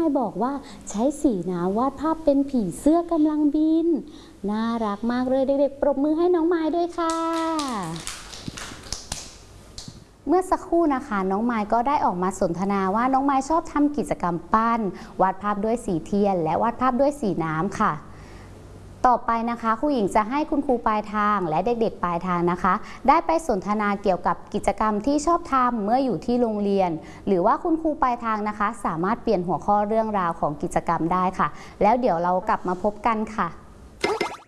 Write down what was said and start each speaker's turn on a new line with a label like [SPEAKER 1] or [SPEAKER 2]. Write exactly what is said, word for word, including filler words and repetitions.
[SPEAKER 1] ายบอกว่าใช้สีน้ำวาดภาพเป็นผีเสื้อกำลังบินน่ารักมากเลยเด็กๆปรบมือให้น้องไม้ด้วยค่ะเมื่อสักครู่นะคะน้องไม้ก็ได้ออกมาสนทนาว่าน้องไม้ชอบทำกิจกรรมปั้นวาดภาพด้วยสีเทียนและวาดภาพด้วยสีน้ำค่ะต่อไปนะคะครูหญิงจะให้คุณครูปลายทางและเด็กๆปลายทางนะคะได้ไปสนทนาเกี่ยวกับกิจกรรมที่ชอบทำเมื่ออยู่ที่โรงเรียนหรือว่าคุณครูปลายทางนะคะสามารถเปลี่ยนหัวข้อเรื่องราวของกิจกรรมได้ค่ะแล้วเดี๋ยวเรากลับมาพบกันค่ะ